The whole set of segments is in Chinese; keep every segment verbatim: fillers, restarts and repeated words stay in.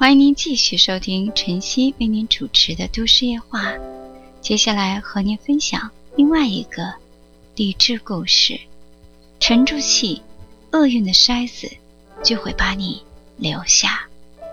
欢迎您继续收听晨曦为您主持的都市夜话。接下来和您分享另外一个励志故事。沉住气，厄运的筛子就会把你留下。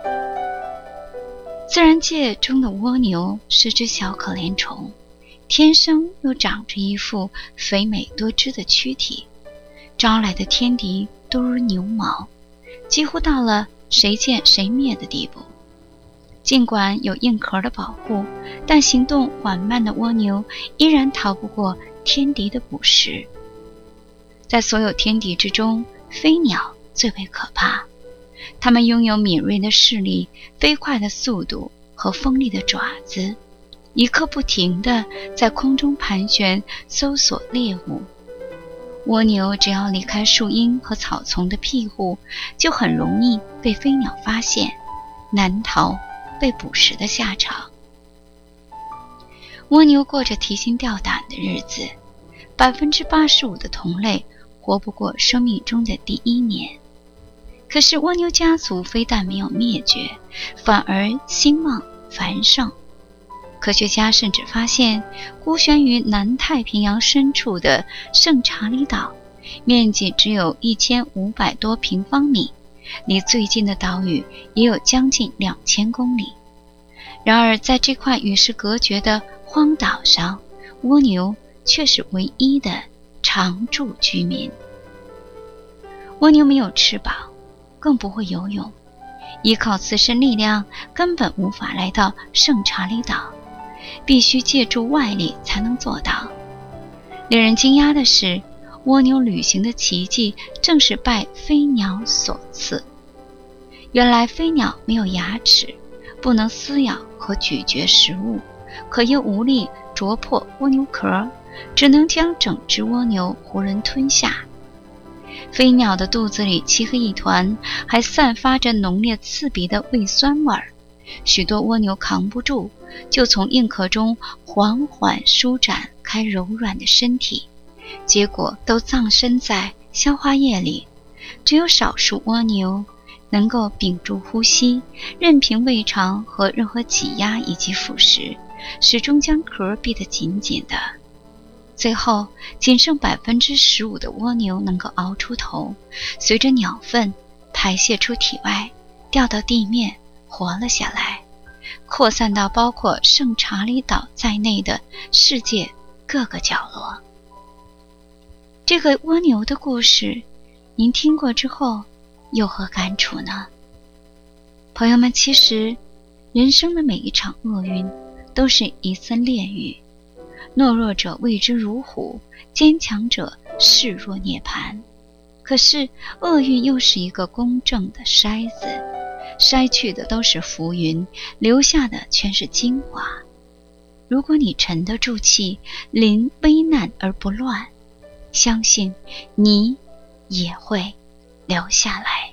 自然界中的蜗牛是只小可怜虫，天生又长着一副肥美多汁的躯体，招来的天敌都如牛毛，几乎到了谁见谁灭的地步。尽管有硬壳的保护，但行动缓慢的蜗牛依然逃不过天敌的捕食。在所有天敌之中，飞鸟最为可怕，它们拥有敏锐的视力、飞快的速度和锋利的爪子，一刻不停地在空中盘旋，搜索猎物。蜗牛只要离开树荫和草丛的庇护，就很容易被飞鸟发现，难逃被捕食的下场。蜗牛过着提心吊胆的日子， 百分之八十五 的同类活不过生命中的第一年。可是蜗牛家族非但没有灭绝，反而兴旺繁盛。科学家甚至发现，孤悬于南太平洋深处的圣查理岛，面积只有一千五百多平方米，离最近的岛屿也有将近两千公里。然而在这块与世隔绝的荒岛上，蜗牛却是唯一的常住居民。蜗牛没有翅膀，更不会游泳，依靠自身力量根本无法来到圣查理岛，必须借助外力才能做到。令人惊讶的是，蜗牛旅行的奇迹正是拜飞鸟所赐。原来飞鸟没有牙齿，不能撕咬和咀嚼食物，可又无力啄破蜗牛壳，只能将整只蜗牛囫囵吞下。飞鸟的肚子里漆黑一团，还散发着浓烈刺鼻的胃酸味儿，许多蜗牛扛不住，就从硬壳中缓缓舒展开柔软的身体，结果都葬身在消化液里。只有少数蜗牛能够屏住呼吸，任凭胃肠和任何挤压以及腐蚀，始终将壳闭得紧紧的。最后仅剩 百分之十五 的蜗牛能够熬出头，随着鸟粪排泄出体外，掉到地面活了下来，扩散到包括圣查理岛在内的世界各个角落。这个蜗牛的故事，您听过之后有何感触呢？朋友们，其实人生的每一场厄运都是一森炼狱，懦弱者畏之如虎，坚强者视若涅槃。可是厄运又是一个公正的筛子，筛去的都是浮云，留下的全是精华。如果你沉得住气，临危难而不乱，相信你也会留下来。